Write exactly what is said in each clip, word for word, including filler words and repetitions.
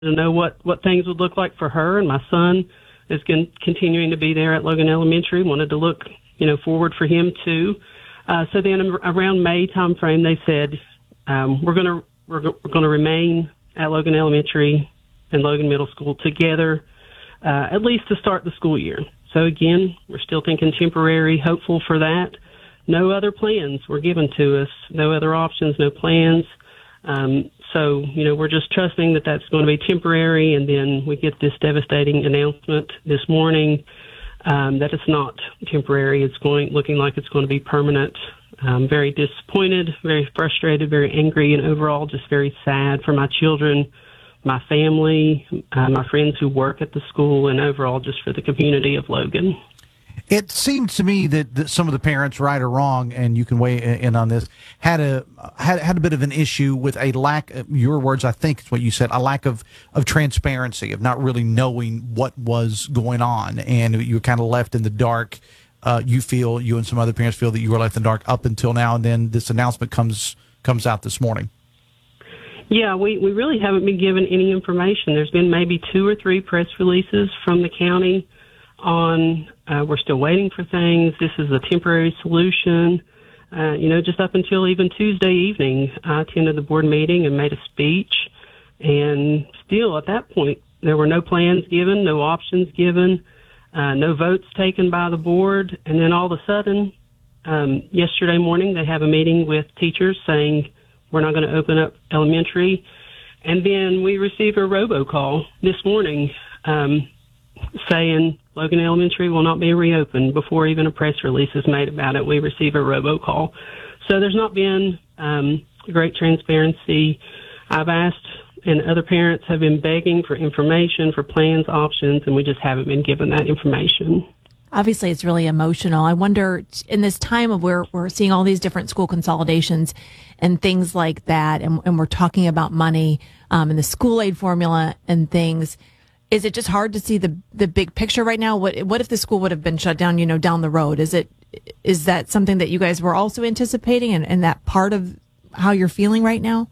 to know what, what things would look like for her. And my son is con- continuing to be there at Logan Elementary. Wanted to look, you know, forward for him too. Uh, so then around May timeframe, they said um, we're going to we're, we're going to remain at Logan Elementary and Logan Middle School together, uh, at least to start the school year. So again, we're still thinking temporary, hopeful for that. No other plans were given to us, no other options, no plans. Um, so, you know, we're just trusting that that's going to be temporary, and then we get this devastating announcement this morning um, that it's not temporary. It's going looking like it's going to be permanent. Um, very disappointed, very frustrated, very angry, and overall just very sad for my children, my family, uh, my friends who work at the school, and overall just for the community of Logan. It seems to me that, that some of the parents, right or wrong, and you can weigh in on this, had a had had a bit of an issue with a lack of, your words, I think is what you said, a lack of, of transparency, of not really knowing what was going on, and you were kind of left in the dark. Uh, you feel, you and some other parents feel that you were left in the dark up until now, and then this announcement comes comes out this morning. Yeah, we, we really haven't been given any information. There's been maybe two or three press releases from the county on uh, we're still waiting for things. This is a temporary solution. Uh, you know, just up until even Tuesday evening, I attended the board meeting and made a speech. And still at that point, there were no plans given, no options given, uh, no votes taken by the board. And then all of a sudden, um, yesterday morning, they have a meeting with teachers saying we're not going to open up elementary. And then we received a robocall this morning um, saying Logan Elementary will not be reopened. Before even a press release is made about it, we receive a robocall. So there's not been um, great transparency. I've asked, and other parents have been begging for information, for plans, options, and we just haven't been given that information. Obviously, it's really emotional. I wonder, in this time of where we're seeing all these different school consolidations and things like that, and, and we're talking about money um, and the school aid formula and things, is it just hard to see the the big picture right now? What what if the school would have been shut down, you know, down the road? Is it is that something that you guys were also anticipating, and, and that part of how you're feeling right now?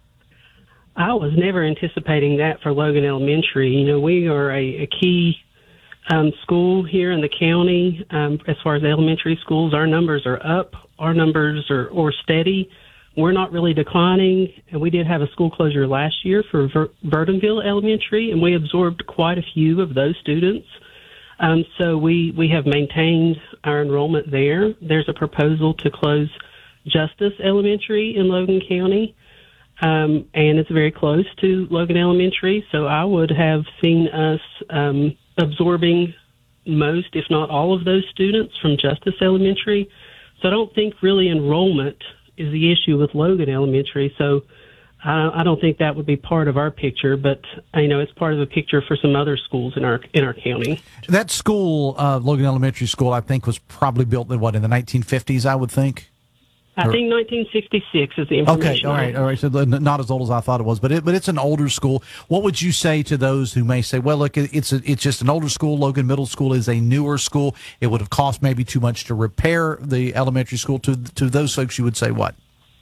I was never anticipating that for Logan Elementary. You know, we are a, a key um, school here in the county. Um, as far as elementary schools, our numbers are up. Our numbers are, are steady. We're not really declining, and we did have a school closure last year for Ver- Verdonville Elementary, and we absorbed quite a few of those students. Um, so we, we have maintained our enrollment there. There's a proposal to close Justice Elementary in Logan County, um, and it's very close to Logan Elementary, so I would have seen us um, absorbing most, if not all of those students from Justice Elementary. So I don't think really enrollment is the issue with Logan Elementary. So uh, I don't think that would be part of our picture, but you know, it's part of the picture for some other schools in our in our county. That school, uh, Logan Elementary School, I think was probably built in what, in the nineteen fifties, I would think. I think nineteen sixty-six is the information. Okay, all right, all right. So not as old as I thought it was, but it, but it's an older school. What would you say to those who may say, "Well, look, it's a, it's just an older school. Logan Middle School is a newer school. It would have cost maybe too much to repair the elementary school." To to those folks, you would say what?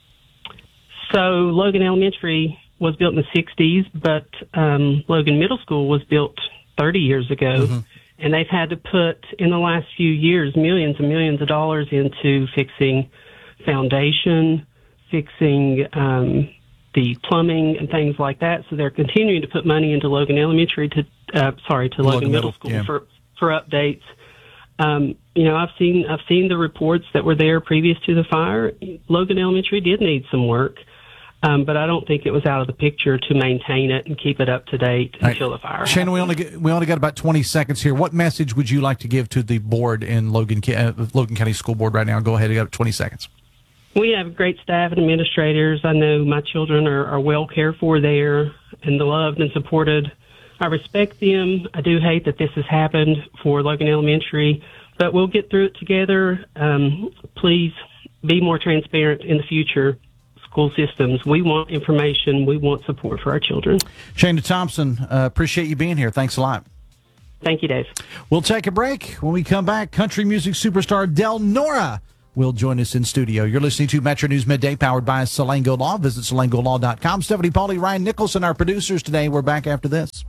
So Logan Elementary was built in the sixties, but um, Logan Middle School was built thirty years ago, mm-hmm. and they've had to put in the last few years millions and millions of dollars into fixing foundation, fixing um, the plumbing and things like that. So they're continuing to put money into Logan Elementary to, uh, sorry, to Logan, Logan Middle, Middle School yeah. for for updates. Um, you know, I've seen I've seen the reports that were there previous to the fire. Logan Elementary did need some work, um, but I don't think it was out of the picture to maintain it and keep it up to date right. until the fire. Shannon, we only get, we only got about twenty seconds here. What message would you like to give to the board in Logan uh, Logan County School Board right now? Go ahead, you got twenty seconds. We have great staff and administrators. I know my children are, are well cared for there and loved and supported. I respect them. I do hate that this has happened for Logan Elementary, but we'll get through it together. Um, please be more transparent in the future. School systems. We want information. We want support for our children. Shana Thompson, uh, appreciate you being here. Thanks a lot. Thank you, Dave. We'll take a break. When we come back, country music superstar Del Nora will join us in studio. You're listening to Metro News Midday, powered by Salango Law. Visit salango law dot com. Stephanie Pauly, Ryan Nicholson, our producers today. We're back after this.